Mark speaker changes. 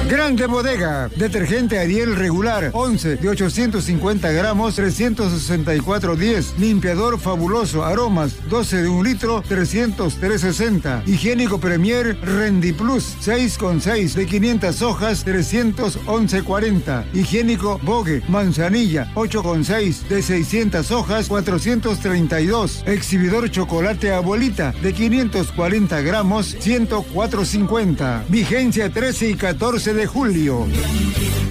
Speaker 1: Grande Bodega, detergente Ariel regular, 11 de 850 gramos, 364.10. Limpiador Fabuloso Aromas, 12 de 1 litro, 303.60. Higiénico Premier Rendiplus, 6,6 de 500 hojas, 311.40. Higiénico Vogue Manzanilla, 8,6 de 600 hojas, 432. Exhibidor Chocolate Abuelita, de 540 gramos, 104.50. Vigencia 13 y 14 de julio.